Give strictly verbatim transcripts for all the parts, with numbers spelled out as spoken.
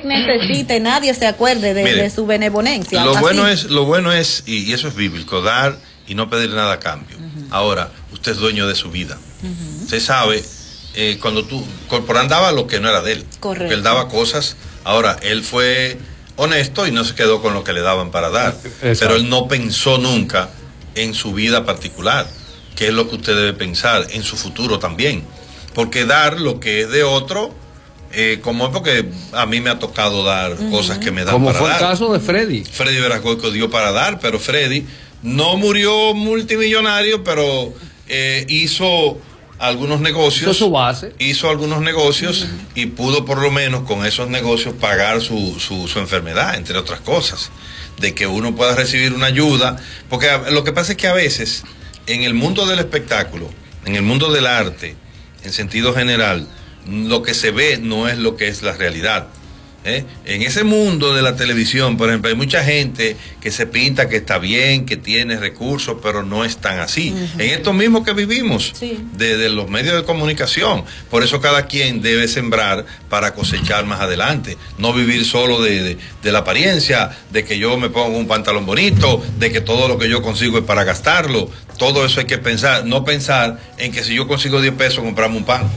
necesite, nadie se acuerde de, Mire, de su benevolencia. Lo así. bueno es, lo bueno es, y, y eso es bíblico, dar y no pedir nada a cambio. Uh-huh. Ahora, usted es dueño de su vida. Uh-huh. Usted sabe, eh, cuando tú, Corporán daba lo que no era de él. Correcto. Porque él daba cosas. Ahora, él fue honesto y no se quedó con lo que le daban para dar. Exacto. Pero él no pensó nunca en su vida particular, que es lo que usted debe pensar, en su futuro también. Porque dar lo que es de otro, eh, como es porque a mí me ha tocado dar uh-huh. cosas que me dan como para dar. Como fue el caso de Freddy. Freddy Verascoico dio para dar, pero Freddy no murió multimillonario, pero eh, hizo algunos negocios. Hizo su base. Hizo algunos negocios uh-huh. y pudo por lo menos con esos negocios pagar su, su, su enfermedad, entre otras cosas. De que uno pueda recibir una ayuda. Porque lo que pasa es que a veces, en el mundo del espectáculo, en el mundo del arte, en sentido general, lo que se ve no es lo que es la realidad. ¿Eh? En ese mundo de la televisión, por ejemplo, hay mucha gente que se pinta que está bien, que tiene recursos, pero no es tan así. Uh-huh. En esto mismo que vivimos, sí. de, de los medios de comunicación. Por eso cada quien debe sembrar para cosechar más adelante. No vivir solo de, de, de la apariencia, de que yo me pongo un pantalón bonito, de que todo lo que yo consigo es para gastarlo. Todo eso hay que pensar, no pensar en que si yo consigo diez pesos, comprarme un pan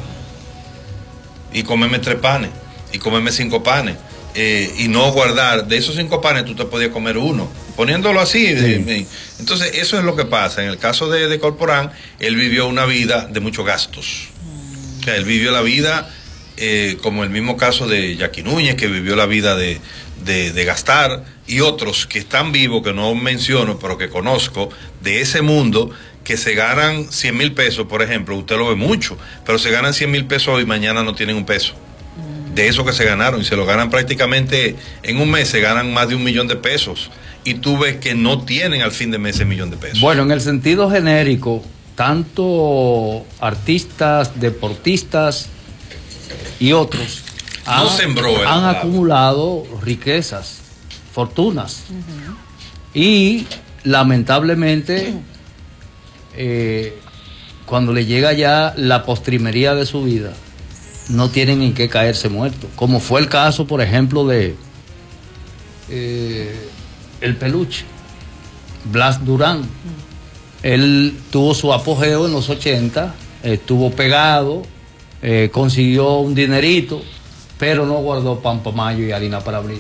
y comerme tres panes. Y comerme cinco panes, eh, y no guardar, de esos cinco panes tú te podías comer uno, poniéndolo así. Sí. De, de, entonces eso es lo que pasa. En el caso de, de Corporán, él vivió una vida de muchos gastos. Mm. O sea, él vivió la vida, eh, como el mismo caso de Jackie Núñez, que vivió la vida de, de, de gastar, y otros que están vivos, que no menciono, pero que conozco, de ese mundo, que se ganan cien mil pesos, por ejemplo, usted lo ve mucho, pero se ganan cien mil pesos hoy, mañana no tienen un peso. De eso que se ganaron, y se lo ganan prácticamente en un mes, se ganan más de un millón de pesos, y tú ves que no tienen al fin de mes ese millón de pesos. Bueno, en el sentido genérico, tanto artistas, deportistas y otros no han, sembró han acumulado riquezas, fortunas, uh-huh. y lamentablemente eh, cuando le llega ya la postrimería de su vida, no tienen en qué caerse muertos, como fue el caso, por ejemplo, de eh, el peluche, Blas Durán. Mm. Él tuvo su apogeo en los ochenta, estuvo pegado, eh, consiguió un dinerito, pero no guardó pan para mayo y harina para abril.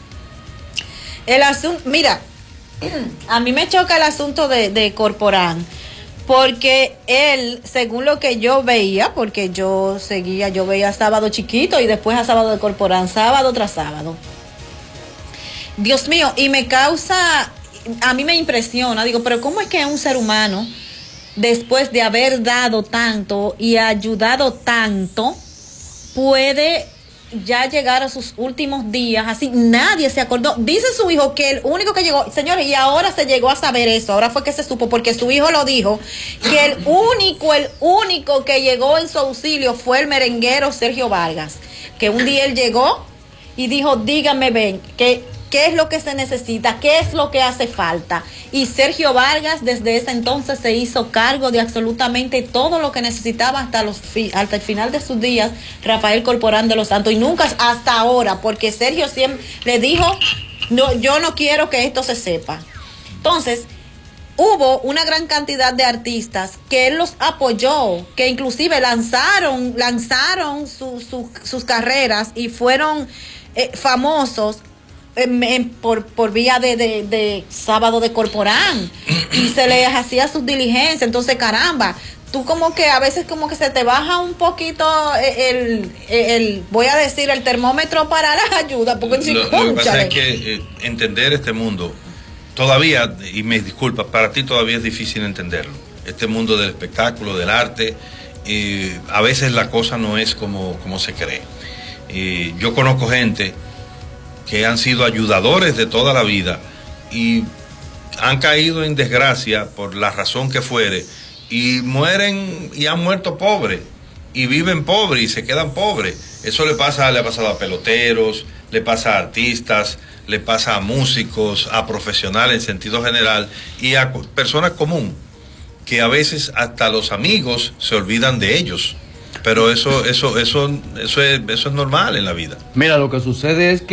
El asunto, mira, a mí me choca el asunto de, de Corporán, porque él, según lo que yo veía, porque yo seguía, yo veía Sábado Chiquito y después a Sábado de Corporán, sábado tras sábado. Dios mío, y me causa, a mí me impresiona, digo, pero ¿cómo es que un ser humano, después de haber dado tanto y ayudado tanto, puede ya llegar a sus últimos días, así nadie se acordó? Dice su hijo que el único que llegó, señores, y ahora se llegó a saber eso, ahora fue que se supo, porque su hijo lo dijo, que el único, el único que llegó en su auxilio fue el merenguero Sergio Vargas, que un día él llegó y dijo, dígame, ven, que ¿qué es lo que se necesita? ¿Qué es lo que hace falta? Y Sergio Vargas desde ese entonces se hizo cargo de absolutamente todo lo que necesitaba hasta, los fi hasta el final de sus días, Rafael Corporán de los Santos. Y nunca hasta ahora, porque Sergio siempre le dijo, no, yo no quiero que esto se sepa. Entonces, hubo una gran cantidad de artistas que él los apoyó, que inclusive lanzaron, lanzaron su, su, sus carreras y fueron eh, famosos, En, en, por, por vía de, de, de Sábado de Corporán, y se les hacía sus diligencias. Entonces, caramba, tú como que a veces como que se te baja un poquito el, el, el voy a decir, el termómetro para la ayuda, porque lo, lo que pasa es que eh, entender este mundo todavía, y me disculpas, para ti todavía es difícil entenderlo, este mundo del espectáculo, del arte, eh, a veces la cosa no es como, como se cree. Eh, yo conozco gente que han sido ayudadores de toda la vida y han caído en desgracia por la razón que fuere, y mueren y han muerto pobres y viven pobres y se quedan pobres. Eso le pasa, le ha pasado a peloteros, le pasa a artistas, le pasa a músicos, a profesionales en sentido general y a personas comunes, que a veces hasta los amigos se olvidan de ellos. Pero eso, eso, eso, eso es, eso es normal en la vida. Mira, lo que sucede es que